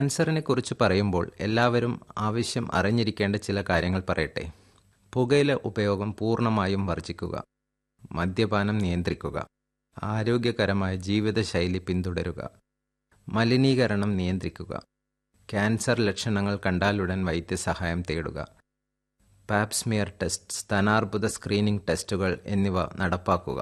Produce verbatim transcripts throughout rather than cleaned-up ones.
ക്യാൻസറിനെക്കുറിച്ച് പറയുമ്പോൾ എല്ലാവരും ആവശ്യം അറിഞ്ഞിരിക്കേണ്ട ചില കാര്യങ്ങൾ പറയട്ടെ. പുകയില ഉപയോഗം പൂർണ്ണമായും വർജിക്കുക, മദ്യപാനം നിയന്ത്രിക്കുക, ആരോഗ്യകരമായ ജീവിതശൈലി പിന്തുടരുക, മലിനീകരണം നിയന്ത്രിക്കുക, ക്യാൻസർ ലക്ഷണങ്ങൾ കണ്ടാലുടൻ വൈദ്യസഹായം തേടുക, പാപ്സ്മിയർ ടെസ്റ്റ്, സ്തനാർബുദ സ്ക്രീനിംഗ് ടെസ്റ്റുകൾ എന്നിവ നടപ്പാക്കുക.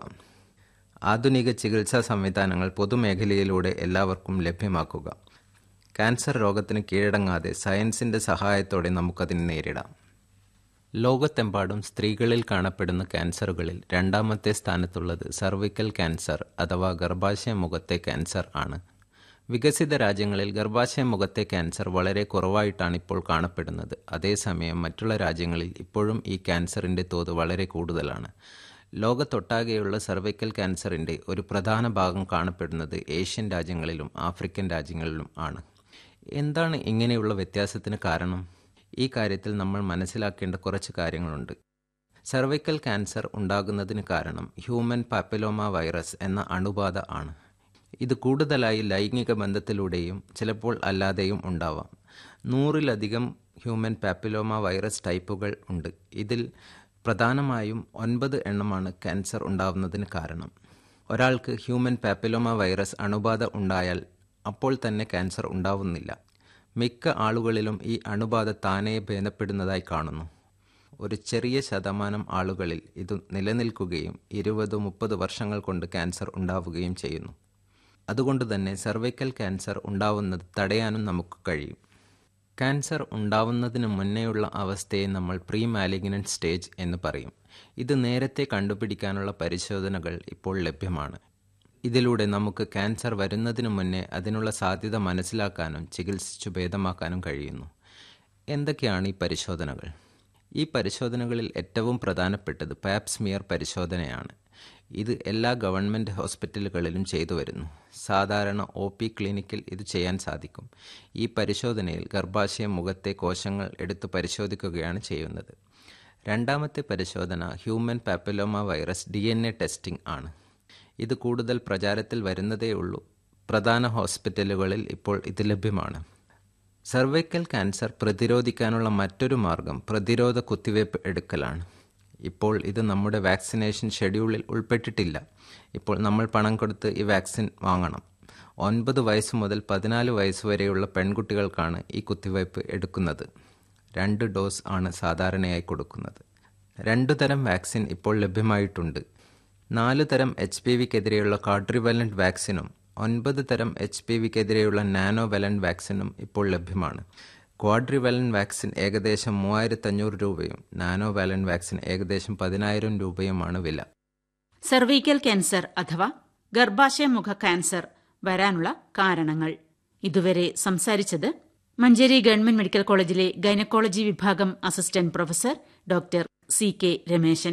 ആധുനിക ചികിത്സാ സംവിധാനങ്ങൾ പൊതുമേഖലയിലൂടെ എല്ലാവർക്കും ലഭ്യമാക്കുക. ക്യാൻസർ രോഗത്തിന് കീഴടങ്ങാതെ സയൻസിൻ്റെ സഹായത്തോടെ നമുക്കതിനെ നേരിടാം. ലോകത്തെമ്പാടും സ്ത്രീകളിൽ കാണപ്പെടുന്ന ക്യാൻസറുകളിൽ രണ്ടാമത്തെ സ്ഥാനത്തുള്ളത് സർവിക്കൽ ക്യാൻസർ അഥവാ ഗർഭാശയ മുഖത്തെ ക്യാൻസർ ആണ്. വികസിത രാജ്യങ്ങളിൽ ഗർഭാശയ മുഖത്തെ ക്യാൻസർ വളരെ കുറവായിട്ടാണ് ഇപ്പോൾ കാണപ്പെടുന്നത്. അതേസമയം മറ്റുള്ള രാജ്യങ്ങളിൽ ഇപ്പോഴും ഈ ക്യാൻസറിൻ്റെ തോത് വളരെ കൂടുതലാണ്. ലോകത്തൊട്ടാകെയുള്ള സർവൈക്കൽ ക്യാൻസറിൻ്റെ ഒരു പ്രധാന ഭാഗം കാണപ്പെടുന്നത് ഏഷ്യൻ രാജ്യങ്ങളിലും ആഫ്രിക്കൻ രാജ്യങ്ങളിലും ആണ്. എന്താണ് ഇങ്ങനെയുള്ള വ്യത്യാസത്തിന് കാരണം? ഈ കാര്യത്തിൽ നമ്മൾ മനസ്സിലാക്കേണ്ട കുറച്ച് കാര്യങ്ങളുണ്ട്. സർവൈക്കൽ ക്യാൻസർ ഉണ്ടാകുന്നതിന് കാരണം ഹ്യൂമൻ പാപ്പിലോമ വൈറസ് എന്ന അണുബാധ ആണ്. ഇത് കൂടുതലായി ലൈംഗിക ബന്ധത്തിലൂടെയും ചിലപ്പോൾ അല്ലാതെയും ഉണ്ടാവാം. നൂറിലധികം ഹ്യൂമൻ പാപ്പിലോമ വൈറസ് ടൈപ്പുകൾ ഉണ്ട്. ഇതിൽ പ്രധാനമായും ഒൻപത് എണ്ണമാണ് ക്യാൻസർ ഉണ്ടാവുന്നതിന് കാരണം. ഒരാൾക്ക് ഹ്യൂമൻ പാപ്പിലോമ വൈറസ് അണുബാധ ഉണ്ടായാൽ അപ്പോൾ തന്നെ ക്യാൻസർ ഉണ്ടാവുന്നില്ല. മിക്ക ആളുകളിലും ഈ അണുബാധ താനേ ഭേദപ്പെടുന്നതായി കാണുന്നു. ഒരു ചെറിയ ശതമാനം ആളുകളിൽ ഇത് നിലനിൽക്കുകയും ഇരുപത് മുപ്പത് വർഷങ്ങൾ കൊണ്ട് ക്യാൻസർ ഉണ്ടാവുകയും ചെയ്യുന്നു. അതുകൊണ്ട് തന്നെ സർവൈക്കൽ ക്യാൻസർ ഉണ്ടാവുന്നത് തടയാനും നമുക്ക് കഴിയും. ക്യാൻസർ ഉണ്ടാവുന്നതിന് മുന്നേയുള്ള അവസ്ഥയെ നമ്മൾ പ്രീ മാലിഗ്നന്റ് സ്റ്റേജ് എന്ന് പറയും. ഇത് നേരത്തെ കണ്ടുപിടിക്കാനുള്ള പരിശോധനകൾ ഇപ്പോൾ ലഭ്യമാണ്. ഇതിലൂടെ നമുക്ക് ക്യാൻസർ വരുന്നതിന് മുന്നേ അതിനുള്ള സാധ്യത മനസ്സിലാക്കാനും ചികിത്സിച്ചു ഭേദമാക്കാനും കഴിയുന്നു. എന്തൊക്കെയാണ് ഈ പരിശോധനകൾ? ഈ പരിശോധനകളിൽ ഏറ്റവും പ്രധാനപ്പെട്ടത് പാപ്സ്മിയർ പരിശോധനയാണ്. ഇത് എല്ലാ ഗവൺമെൻറ് ഹോസ്പിറ്റലുകളിലും ചെയ്തു വരുന്നു. സാധാരണ ഒ പി ക്ലിനിക്കിൽ ഇത് ചെയ്യാൻ സാധിക്കും. ഈ പരിശോധനയിൽ ഗർഭാശയ മുഖത്തെ കോശങ്ങൾ എടുത്ത് പരിശോധിക്കുകയാണ് ചെയ്യുന്നത്. രണ്ടാമത്തെ പരിശോധന human papilloma virus D N A testing ആണ്. ഇത് കൂടുതൽ പ്രചാരത്തിൽ വരുന്നതേ ഉള്ളൂ. പ്രധാന ഹോസ്പിറ്റലുകളിൽ ഇപ്പോൾ ഇത് ലഭ്യമാണ്. സർവൈക്കൽ ക്യാൻസർ പ്രതിരോധിക്കാനുള്ള മറ്റൊരു മാർഗം പ്രതിരോധ കുത്തിവയ്പ് എടുക്കലാണ്. ഇപ്പോൾ ഇത് നമ്മുടെ വാക്സിനേഷൻ ഷെഡ്യൂളിൽ ഉൾപ്പെട്ടിട്ടില്ല. ഇപ്പോൾ നമ്മൾ പണം കൊടുത്ത് ഈ വാക്സിൻ വാങ്ങണം. ഒൻപത് വയസ്സ് മുതൽ പതിനാല് വയസ്സ് വരെയുള്ള പെൺകുട്ടികൾക്കാണ് ഈ കുത്തിവയ്പ് എടുക്കുന്നത്. രണ്ട് ഡോസ് ആണ് സാധാരണയായി കൊടുക്കുന്നത്. രണ്ടു തരം വാക്സിൻ ഇപ്പോൾ ലഭ്യമായിട്ടുണ്ട്. നാല് തരം എച്ച് പി വിക്കെതിരെയുള്ള ക്വാഡ്രിവലന്റ് വാക്സിനും ഒൻപത് തരം എച്ച് പി വിക്കെതിരെയുള്ള നാനോ വലന്റ് വാക്സിനും ഇപ്പോൾ ലഭ്യമാണ്. ക്വാഡ്രിവലന്റ് വാക്സിൻ ഏകദേശം മൂവായിരത്തി അഞ്ഞൂറ് രൂപയും നാനോ വാലന്റ് വാക്സിൻ ഏകദേശം പതിനായിരം രൂപയുമാണ് വില. സർവൈക്കൽ ക്യാൻസർ അഥവാ ഗർഭാശയമുഖ ക്യാൻസർ വരാനുള്ള കാരണങ്ങൾ ഇതുവരെ സംസാരിച്ചത് മഞ്ചേരി ഗവൺമെന്റ് മെഡിക്കൽ കോളേജിലെ ഗൈനക്കോളജി വിഭാഗം assistant professor doctor C K Rameshan.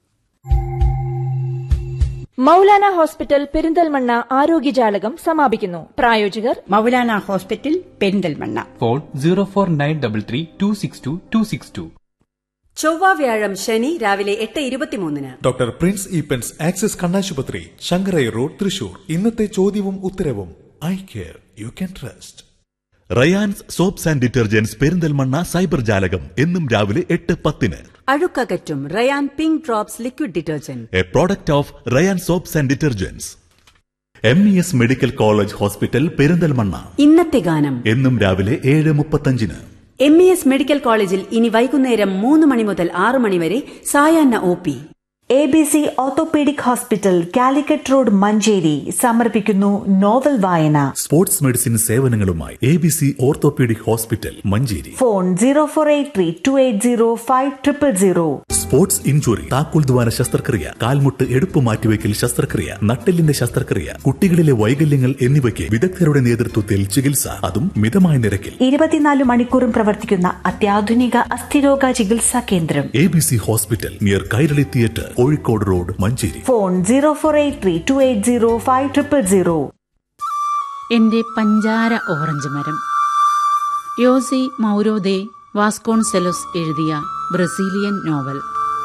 Maulana hospital Perinthalmanna ആരോഗ്യജാലകം സമാപിക്കുന്നു. പ്രായോജകർ Maulana hospital Perinthalmanna. Phone zero four nine double three to six to to six to. ചൊവ്വ വ്യാഴം ശനി രാവിലെ എട്ട് ഇരുപത്തിമൂന്നിന് ഡോക്ടർ പ്രിൻസ് ഈപ്പൻസ് ആക്സിസ് കണ്ണാശുപത്രി, ശങ്കരൈ റോഡ്, തൃശൂർ. ഇന്നത്തെ ചോദ്യവും ഉത്തരവും eye care you can trust. Rayan's soaps and detergents Perinthalmanna cyber ജാലകം എന്നും രാവിലെ എട്ട് പത്തിന്. അഴുക്കകറ്റും Ryan pink drops liquid detergent, A product of Ryan soaps and detergents. M E S medical college hospital Perinthalmanna. ഇന്നത്തെ ഗാനം എന്നും രാവിലെ ഏഴ് മുപ്പത്തഞ്ചിന്. എം ഇ എസ് മെഡിക്കൽ കോളേജിൽ ഇനി വൈകുന്നേരം മൂന്ന് മണി മുതൽ ആറ് മണിവരെ സായാഹ്ന O P. A B C orthopaedic hospital Calicut road Manjeri സമർപ്പിക്കുന്നു നോവൽ വായന. Sports medicine സേവനങ്ങളുമായി A B C orthopaedic hospital Manjeri. Phone zero four eight three to eight zero five triple zero. Sports injury, താക്കോൽ ദ്വാര ശസ്ത്രക്രിയ, കാൽമുട്ട് എടുപ്പ് മാറ്റിവെക്കൽ ശസ്ത്രക്രിയ, നട്ടെല്ലിന്റെ ശസ്ത്രക്രിയ, കുട്ടികളിലെ വൈകല്യങ്ങൾ എന്നിവയ്ക്ക് വിദഗ്ധരുടെ നേതൃത്വത്തിൽ ചികിത്സ, അതും മിതമായ നിരക്കിൽ. ഇരുപത്തിനാല് മണിക്കൂറും പ്രവർത്തിക്കുന്ന അത്യാധുനിക അസ്ഥിരോഗ ചികിത്സാ കേന്ദ്രം A B C hospital near Kairali theatre, Kozhikode road, Manjeri. Phone zero four eight three to eight zero five triple zero. എന്റെ പഞ്ചാര ഓറഞ്ച് മരം. യോസി മൗരോ ദെ വാസ്കോൺസെലോസ് എഴുതിയ ബ്രസീലിയൻ നോവൽ.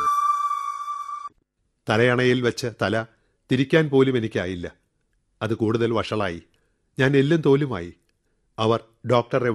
തലയണയിൽ വെച്ച് തല തിരിക്കാൻ പോലും എനിക്കായില്ല. അത് കൂടുതൽ വഷളായി. ഞാൻ എല്ലും തോലുമായി. അവർ ഡോക്ടറെ